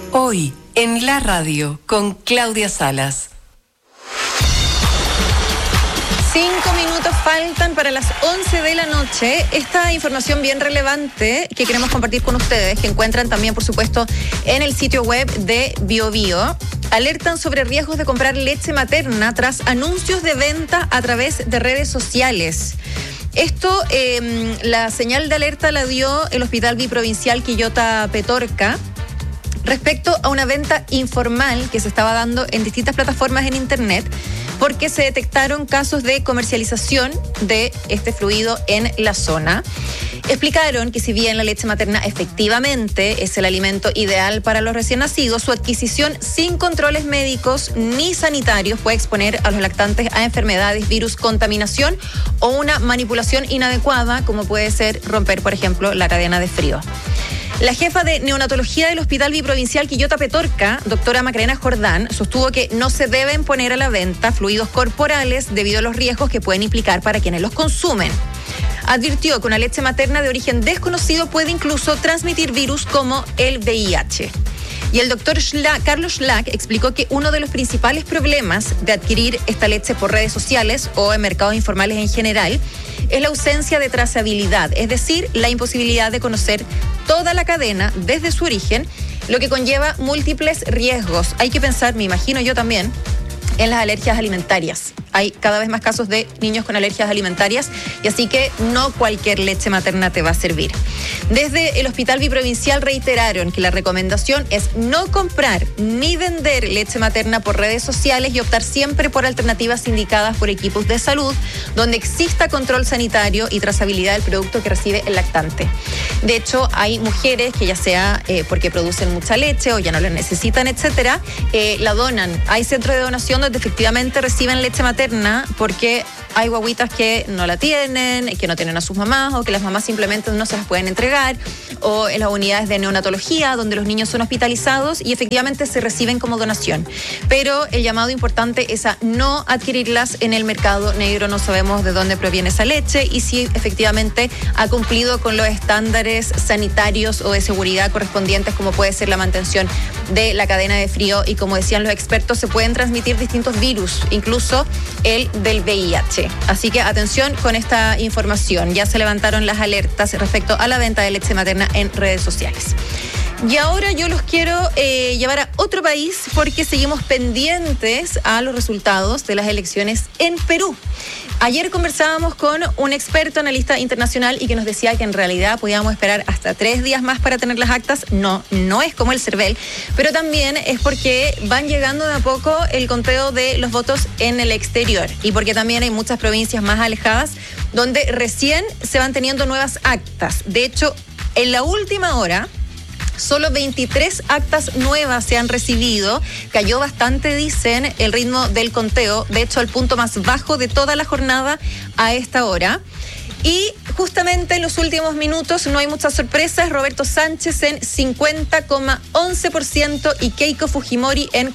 Hoy en la radio con Claudia Salas. 5 minutos faltan para las 11 de la noche. Esta información bien relevante que queremos compartir con ustedes, que encuentran también, por supuesto, en el sitio web de BioBio. Alertan sobre riesgos de comprar leche materna tras anuncios de venta a través de redes sociales. Esto, la señal de alerta la dio el Hospital Biprovincial Quillota Petorca respecto a una venta informal que se estaba dando en distintas plataformas en internet, porque se detectaron casos de comercialización de este fluido en la zona. Explicaron que si bien la leche materna efectivamente es el alimento ideal para los recién nacidos, su adquisición sin controles médicos ni sanitarios puede exponer a los lactantes a enfermedades, virus, contaminación o una manipulación inadecuada, como puede ser romper, por ejemplo, la cadena de frío. La jefa de neonatología del Hospital Biprovincial Quillota Petorca, doctora Macarena Jordán, sostuvo que no se deben poner a la venta fluidos corporales debido a los riesgos que pueden implicar para quienes los consumen. Advirtió que una leche materna de origen desconocido puede incluso transmitir virus como el VIH. Y el doctor Carlos Schlack explicó que uno de los principales problemas de adquirir esta leche por redes sociales o en mercados informales en general es la ausencia de trazabilidad, es decir, la imposibilidad de conocer toda la cadena desde su origen, lo que conlleva múltiples riesgos. Hay que pensar, me imagino yo también, en las alergias alimentarias. Hay cada vez más casos de niños con alergias alimentarias y así que no cualquier leche materna te va a servir. Desde el Hospital Biprovincial reiteraron que la recomendación es no comprar ni vender leche materna por redes sociales y optar siempre por alternativas indicadas por equipos de salud donde exista control sanitario y trazabilidad del producto que recibe el lactante. De hecho, hay mujeres que ya sea porque producen mucha leche o ya no la necesitan, etcétera, la donan. Hay centros de donación donde efectivamente reciben leche materna porque hay guaguitas que no la tienen, que no tienen a sus mamás o que las mamás simplemente no se las pueden entregar, o en las unidades de neonatología donde los niños son hospitalizados y efectivamente se reciben como donación. Pero el llamado importante es a no adquirirlas en el mercado negro. No sabemos de dónde proviene esa leche y si efectivamente ha cumplido con los estándares sanitarios o de seguridad correspondientes, como puede ser la mantención de la cadena de frío, y como decían los expertos, se pueden transmitir distintos virus, incluso el del VIH. Así que atención con esta información. Ya se levantaron las alertas respecto a la venta de leche materna en redes sociales. Y ahora yo los quiero llevar a otro país porque seguimos pendientes a los resultados de las elecciones en Perú. Ayer conversábamos con un experto analista internacional y que nos decía que en realidad podíamos esperar hasta 3 días más para tener las actas. No es como el CERVEL, pero también es porque van llegando de a poco el conteo de los votos en el exterior y porque también hay muchas provincias más alejadas donde recién se van teniendo nuevas actas. De hecho, en la última hora, solo 23 actas nuevas se han recibido. Cayó bastante, dicen, el ritmo del conteo. De hecho, al punto más bajo de toda la jornada a esta hora. Y justamente en los últimos minutos no hay muchas sorpresas. Roberto Sánchez en 50,11% y Keiko Fujimori en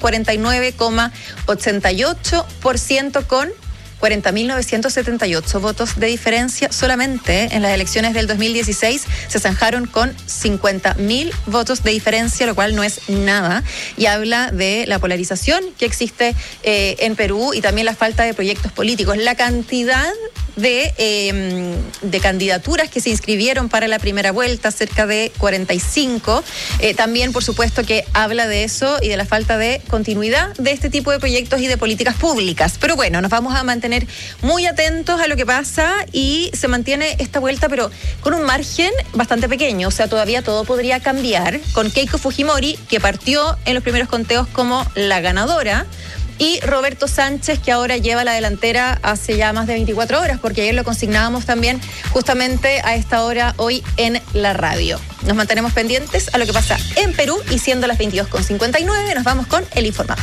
49,88% con 40.978 votos de diferencia. Solamente en las elecciones del 2016 se zanjaron con 50.000 votos de diferencia, lo cual no es nada, y habla de la polarización que existe en Perú y también la falta de proyectos políticos. La cantidad de candidaturas que se inscribieron para la primera vuelta, cerca de 45. También, por supuesto, que habla de eso y de la falta de continuidad de este tipo de proyectos y de políticas públicas. Pero bueno, nos vamos a mantener muy atentos a lo que pasa y se mantiene esta vuelta, pero con un margen bastante pequeño. O sea, todavía todo podría cambiar con Keiko Fujimori, que partió en los primeros conteos como la ganadora, y Roberto Sánchez, que ahora lleva la delantera hace ya más de 24 horas, porque ayer lo consignábamos también justamente a esta hora hoy en la radio. Nos mantenemos pendientes a lo que pasa en Perú y siendo las 22:59 nos vamos con el informado.